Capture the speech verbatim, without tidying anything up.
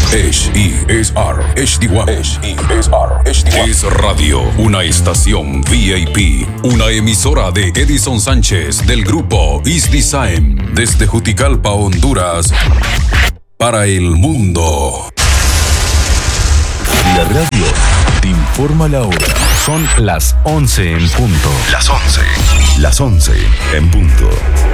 H E S R H D one. H E S R H D one. Es Radio, una estación V I P. Una emisora de Edison Sánchez del grupo East Design. Desde Juticalpa, Honduras. Para el mundo. La radio te informa la hora. Son las once en punto. Las once. Las once en punto.